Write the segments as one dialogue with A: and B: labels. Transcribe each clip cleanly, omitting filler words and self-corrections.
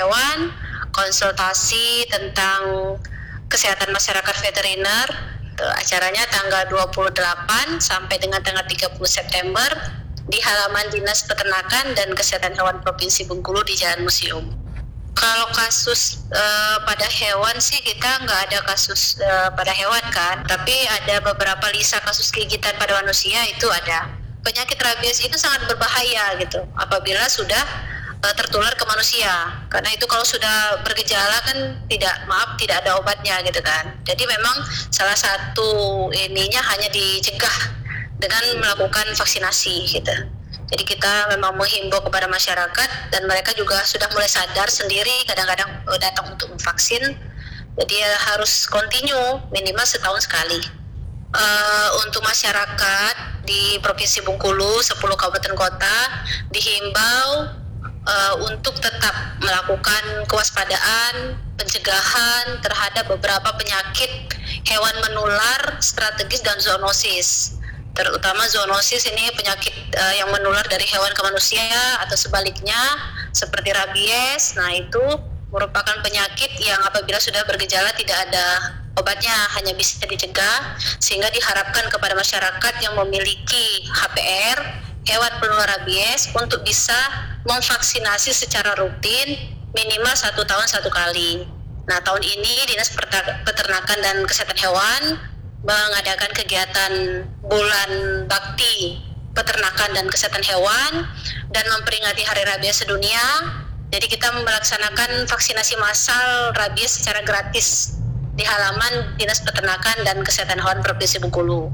A: hewan, konsultasi tentang kesehatan masyarakat veteriner. Acaranya tanggal 28 sampai dengan tanggal 30 September di halaman Dinas Peternakan dan Kesehatan Hewan Provinsi Bengkulu di Jalan Museum. Kalau kasus pada hewan sih kita nggak ada kasus pada hewan kan, tapi ada beberapa lisa kasus gigitan pada manusia itu ada. Penyakit rabies itu sangat berbahaya gitu apabila sudah tertular ke manusia, karena itu kalau sudah bergejala kan tidak ada obatnya gitu kan. Jadi memang salah satu ininya hanya dicegah dengan melakukan vaksinasi gitu. Jadi kita memang menghimbau kepada masyarakat dan mereka juga sudah mulai sadar sendiri, kadang-kadang datang untuk vaksin. Jadi harus continue minimal setahun sekali. Untuk masyarakat di Provinsi Bengkulu 10 kabupaten kota dihimbau untuk tetap melakukan kewaspadaan, pencegahan terhadap beberapa penyakit hewan menular strategis dan zoonosis. Terutama zoonosis ini penyakit yang menular dari hewan ke manusia atau sebaliknya seperti rabies. Nah itu merupakan penyakit yang apabila sudah bergejala tidak ada obatnya, hanya bisa dicegah, sehingga diharapkan kepada masyarakat yang memiliki HPR, hewan penular rabies, untuk bisa memvaksinasi secara rutin minimal 1 tahun 1 kali. Nah tahun ini Dinas Peternakan dan Kesehatan Hewan mengadakan kegiatan bulan bakti peternakan dan kesehatan hewan dan memperingati Hari Rabies Sedunia. Jadi kita melaksanakan vaksinasi massal rabies secara gratis di halaman Dinas Peternakan dan Kesehatan Hewan Provinsi Bengkulu.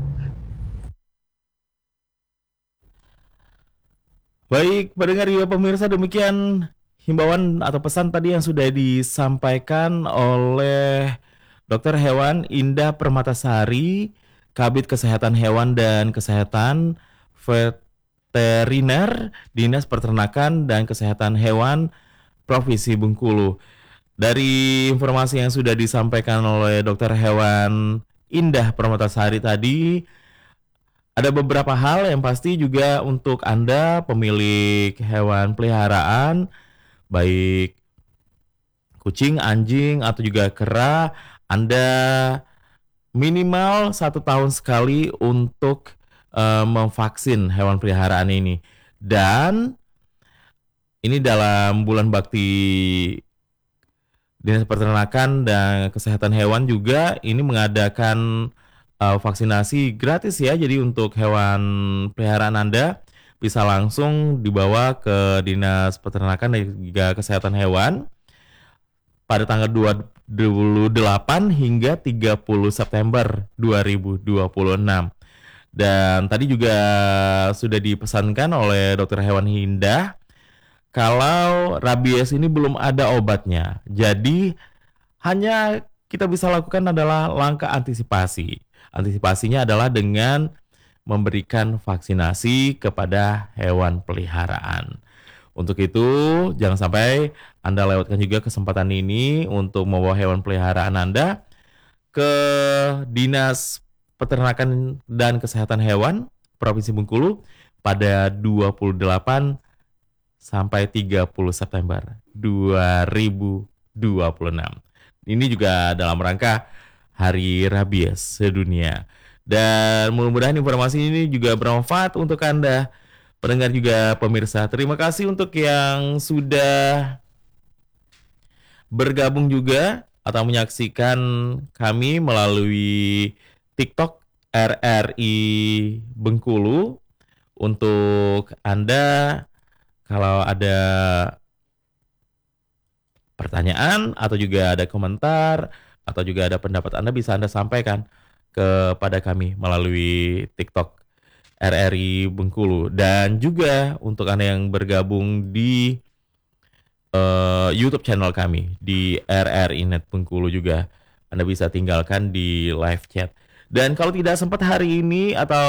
B: Baik, pendengar juga pemirsa, demikian himbauan atau pesan tadi yang sudah disampaikan oleh Dr. Hewan Indah Permatasari, Kabid Kesehatan Hewan dan Kesehatan Veteriner Dinas Peternakan dan Kesehatan Hewan Provinsi Bengkulu. Dari informasi yang sudah disampaikan oleh Dr. Hewan Indah Permatasari tadi, ada beberapa hal yang pasti juga untuk Anda pemilik hewan peliharaan, baik kucing, anjing, atau juga kera, Anda minimal 1 tahun sekali untuk memvaksin hewan peliharaan ini. Dan ini dalam bulan bakti Dinas Peternakan dan Kesehatan Hewan juga ini mengadakan vaksinasi gratis ya. Jadi untuk hewan peliharaan Anda bisa langsung dibawa ke Dinas Peternakan dan juga Kesehatan Hewan pada tanggal 28 hingga 30 September 2026. Dan tadi juga sudah dipesankan oleh Dr. Hewan Indah kalau rabies ini belum ada obatnya. Jadi hanya kita bisa lakukan adalah langkah antisipasi. Antisipasinya adalah dengan memberikan vaksinasi kepada hewan peliharaan. Untuk itu, jangan sampai Anda lewatkan juga kesempatan ini untuk membawa hewan peliharaan Anda ke Dinas Peternakan dan Kesehatan Hewan Provinsi Bengkulu pada 28 sampai 30 September 2026. Ini juga dalam rangka Hari Rabies Sedunia. Dan mudah-mudahan informasi ini juga bermanfaat untuk Anda, pendengar juga pemirsa. Terima kasih untuk yang sudah bergabung juga atau menyaksikan kami melalui TikTok RRI Bengkulu. Untuk Anda, kalau ada pertanyaan atau juga ada komentar atau juga ada pendapat Anda, bisa Anda sampaikan kepada kami melalui TikTok RRI Bengkulu. Dan juga untuk Anda yang bergabung di YouTube channel kami di RRI Net Bengkulu juga, Anda bisa tinggalkan di live chat. Dan kalau tidak sempat hari ini atau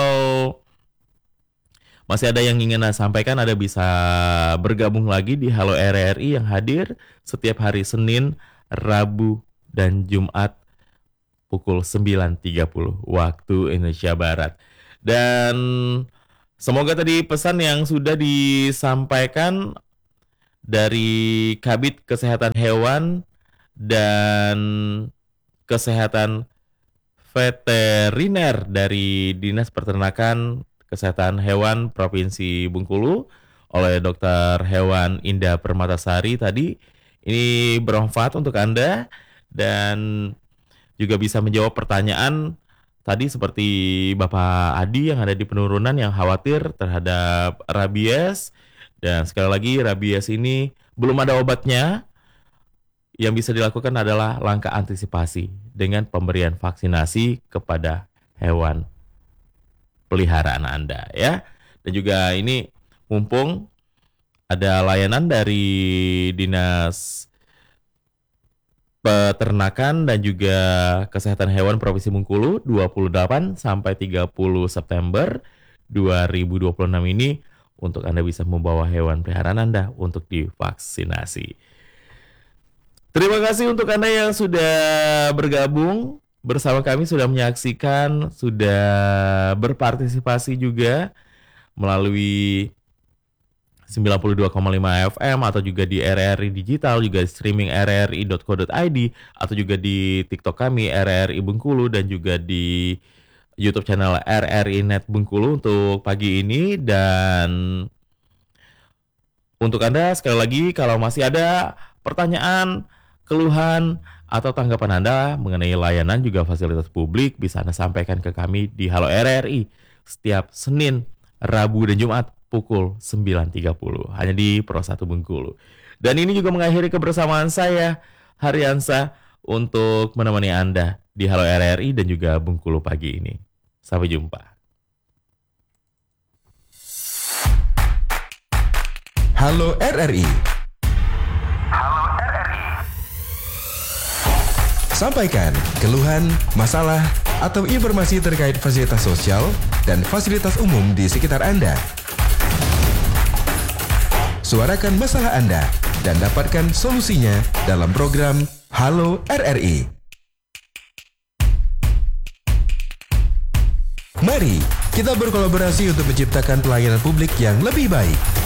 B: masih ada yang ingin Anda sampaikan, Anda bisa bergabung lagi di Halo RRI yang hadir setiap hari Senin, Rabu, dan Jumat pukul 9.30 waktu Indonesia Barat. Dan semoga tadi pesan yang sudah disampaikan dari Kabid Kesehatan Hewan dan Kesehatan Veteriner dari Dinas Peternakan Kesehatan Hewan Provinsi Bengkulu oleh Dokter Hewan Indah Permatasari tadi. Ini bermanfaat untuk Anda dan juga bisa menjawab pertanyaan tadi seperti Bapak Adi yang ada di penurunan yang khawatir terhadap rabies. Dan sekali lagi rabies ini belum ada obatnya. Yang bisa dilakukan adalah langkah antisipasi dengan pemberian vaksinasi kepada hewan peliharaan Anda ya. Dan juga ini mumpung ada layanan dari Dinas Peternakan dan juga Kesehatan Hewan Provinsi Bengkulu 28 sampai 30 September 2026 ini untuk Anda bisa membawa hewan peliharaan Anda untuk divaksinasi. Terima kasih untuk Anda yang sudah bergabung bersama kami, sudah menyaksikan, sudah berpartisipasi juga melalui 92,5 FM atau juga di RRI Digital, juga streaming rri.co.id atau juga di TikTok kami RRI Bengkulu dan juga di YouTube channel RRI Net Bengkulu untuk pagi ini. Dan untuk Anda sekali lagi kalau masih ada pertanyaan, keluhan atau tanggapan Anda mengenai layanan juga fasilitas publik bisa Anda sampaikan ke kami di Halo RRI setiap Senin, Rabu dan Jumat pukul 9.30 hanya di Pro 1 Bengkulu. Dan ini juga mengakhiri kebersamaan saya Haryansa untuk menemani Anda di Halo RRI dan juga Bengkulu pagi ini. Sampai jumpa.
C: Halo RRI. Sampaikan keluhan, masalah, atau informasi terkait fasilitas sosial dan fasilitas umum di sekitar Anda. Suarakan masalah Anda dan dapatkan solusinya dalam program Halo RRI. Mari kita berkolaborasi untuk menciptakan pelayanan publik yang lebih baik.